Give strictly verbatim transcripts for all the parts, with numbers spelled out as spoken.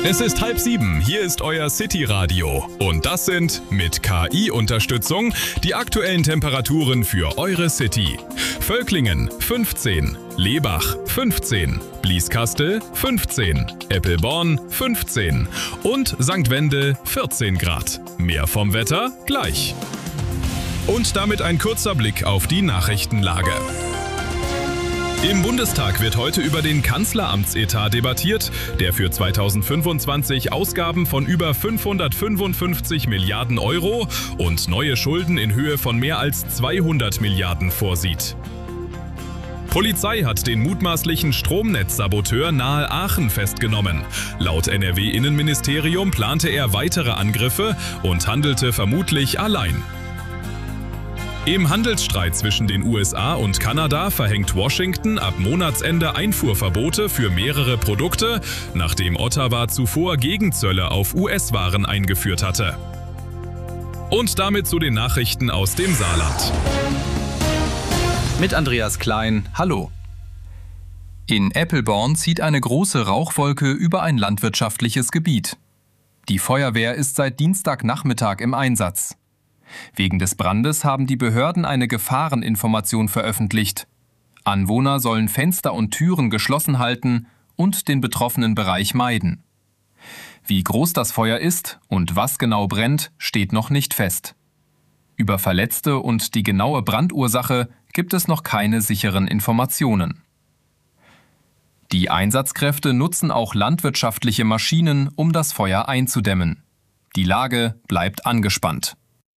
Es ist halb sieben, hier ist euer City-Radio. Und das sind, mit K I-Unterstützung, die aktuellen Temperaturen für eure City. Völklingen fünfzehn, Lebach fünfzehn, Blieskastel fünfzehn, Eppelborn fünfzehn und Sankt Wendel vierzehn Grad. Mehr vom Wetter gleich. Und damit ein kurzer Blick auf die Nachrichtenlage. Im Bundestag wird heute über den Kanzleramtsetat debattiert, der für zweitausendfünfundzwanzig Ausgaben von über fünfhundertfünfundfünfzig Milliarden Euro und neue Schulden in Höhe von mehr als zweihundert Milliarden vorsieht. Polizei hat den mutmaßlichen Stromnetzsaboteur nahe Aachen festgenommen. Laut N R W-Innenministerium plante er weitere Angriffe und handelte vermutlich allein. Im Handelsstreit zwischen den U S A und Kanada verhängt Washington ab Monatsende Einfuhrverbote für mehrere Produkte, nachdem Ottawa zuvor Gegenzölle auf U S-Waren eingeführt hatte. Und damit zu den Nachrichten aus dem Saarland. Mit Andreas Klein, hallo. In Eppelborn zieht eine große Rauchwolke über ein landwirtschaftliches Gebiet. Die Feuerwehr ist seit Dienstagnachmittag im Einsatz. Wegen des Brandes haben die Behörden eine Gefahreninformation veröffentlicht. Anwohner sollen Fenster und Türen geschlossen halten und den betroffenen Bereich meiden. Wie groß das Feuer ist und was genau brennt, steht noch nicht fest. Über Verletzte und die genaue Brandursache gibt es noch keine sicheren Informationen. Die Einsatzkräfte nutzen auch landwirtschaftliche Maschinen, um das Feuer einzudämmen. Die Lage bleibt angespannt.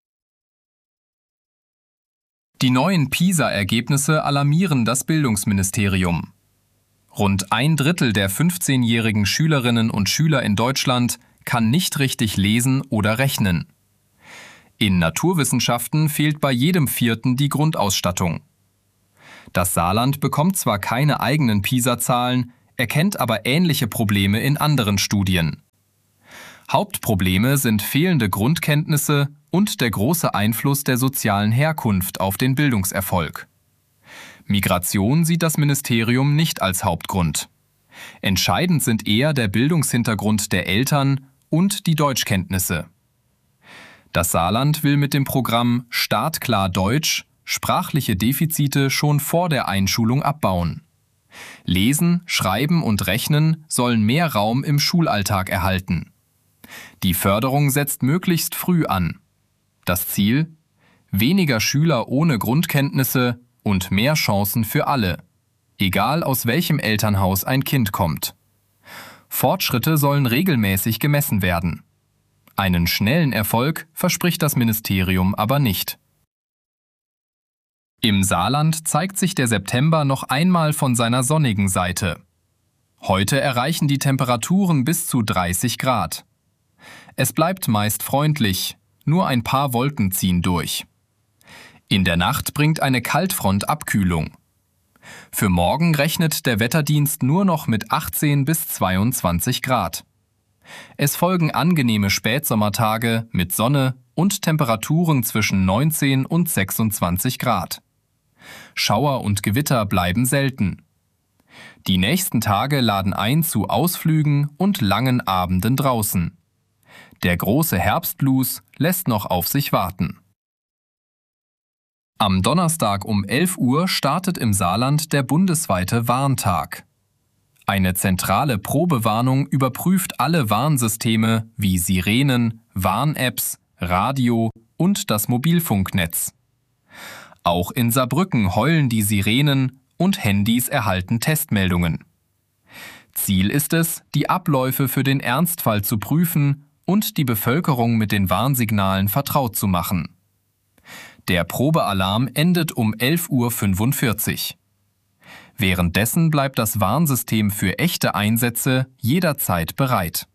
Die neuen PISA-Ergebnisse alarmieren das Bildungsministerium. Rund ein Drittel der fünfzehnjährigen Schülerinnen und Schüler in Deutschland kann nicht richtig lesen oder rechnen. In Naturwissenschaften fehlt bei jedem Vierten die Grundausstattung. Das Saarland bekommt zwar keine eigenen PISA-Zahlen, erkennt aber ähnliche Probleme in anderen Studien. Hauptprobleme sind fehlende Grundkenntnisse und der große Einfluss der sozialen Herkunft auf den Bildungserfolg. Migration sieht das Ministerium nicht als Hauptgrund. Entscheidend sind eher der Bildungshintergrund der Eltern und die Deutschkenntnisse. Das Saarland will mit dem Programm Startklar Deutsch sprachliche Defizite schon vor der Einschulung abbauen. Lesen, Schreiben und Rechnen sollen mehr Raum im Schulalltag erhalten. Die Förderung setzt möglichst früh an. Das Ziel? Weniger Schüler ohne Grundkenntnisse und mehr Chancen für alle, egal aus welchem Elternhaus ein Kind kommt. Fortschritte sollen regelmäßig gemessen werden. Einen schnellen Erfolg verspricht das Ministerium aber nicht. Im Saarland zeigt sich der September noch einmal von seiner sonnigen Seite. Heute erreichen die Temperaturen bis zu dreißig Grad. Es bleibt meist freundlich, nur ein paar Wolken ziehen durch. In der Nacht bringt eine Kaltfront Abkühlung. Für morgen rechnet der Wetterdienst nur noch mit achtzehn bis zweiundzwanzig Grad. Es folgen angenehme Spätsommertage mit Sonne und Temperaturen zwischen neunzehn und sechsundzwanzig Grad. Schauer und Gewitter bleiben selten. Die nächsten Tage laden ein zu Ausflügen und langen Abenden draußen. Der große Herbstblues lässt noch auf sich warten. Am Donnerstag um elf Uhr startet im Saarland der bundesweite Warntag. Eine zentrale Probewarnung überprüft alle Warnsysteme wie Sirenen, Warn-Apps, Radio und das Mobilfunknetz. Auch in Saarbrücken heulen die Sirenen und Handys erhalten Testmeldungen. Ziel ist es, die Abläufe für den Ernstfall zu prüfen und die Bevölkerung mit den Warnsignalen vertraut zu machen. Der Probealarm endet um elf Uhr fünfundvierzig. Währenddessen bleibt das Warnsystem für echte Einsätze jederzeit bereit.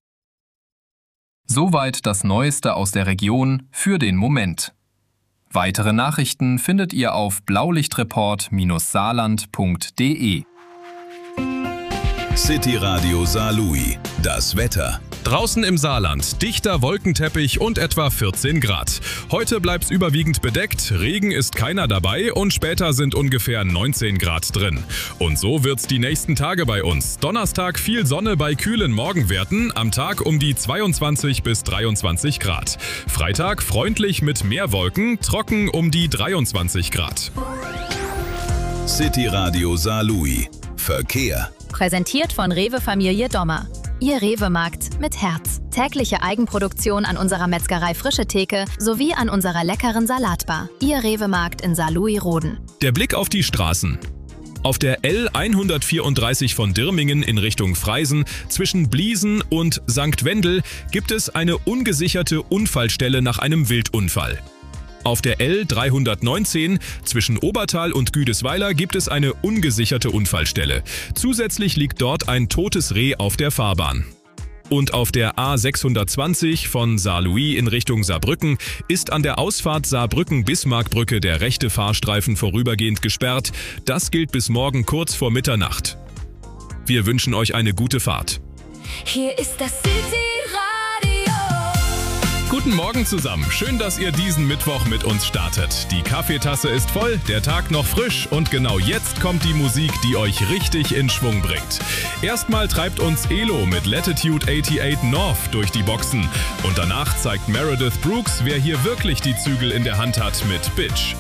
Soweit das Neueste aus der Region für den Moment. Weitere Nachrichten findet ihr auf blaulichtreport saarland punkt de. City Radio Saarlouis. Das Wetter. Draußen im Saarland dichter Wolkenteppich und etwa vierzehn Grad. Heute bleibt's überwiegend bedeckt, Regen ist keiner dabei und später sind ungefähr neunzehn Grad drin. Und so wird's die nächsten Tage bei uns. Donnerstag viel Sonne bei kühlen Morgenwerten, am Tag um die zweiundzwanzig bis dreiundzwanzig Grad. Freitag freundlich mit mehr Wolken, trocken um die dreiundzwanzig Grad. City Radio Saarlouis. Verkehr. Präsentiert von Rewe Familie Dommer. Ihr Rewe-Markt mit Herz. Tägliche Eigenproduktion an unserer Metzgerei Frische Theke sowie an unserer leckeren Salatbar. Ihr Rewe-Markt in Saarlouis-Roden. Der Blick auf die Straßen. Auf der L hundertvierunddreißig von Dirmingen in Richtung Freisen zwischen Bliesen und Sankt Wendel gibt es eine ungesicherte Unfallstelle nach einem Wildunfall. Auf der L dreihundertneunzehn zwischen Obertal und Güdesweiler gibt es eine ungesicherte Unfallstelle. Zusätzlich liegt dort ein totes Reh auf der Fahrbahn. Und auf der A sechshundertzwanzig von Saarlouis in Richtung Saarbrücken ist an der Ausfahrt Saarbrücken-Bismarckbrücke der rechte Fahrstreifen vorübergehend gesperrt. Das gilt bis morgen kurz vor Mitternacht. Wir wünschen euch eine gute Fahrt. Hier ist das City Radio. Guten Morgen zusammen. Schön, dass ihr diesen Mittwoch mit uns startet. Die Kaffeetasse ist voll, der Tag noch frisch und genau jetzt kommt die Musik, die euch richtig in Schwung bringt. Erstmal treibt uns Elo mit Latitude achtundachtzig North durch die Boxen und danach zeigt Meredith Brooks, wer hier wirklich die Zügel in der Hand hat mit Bitch.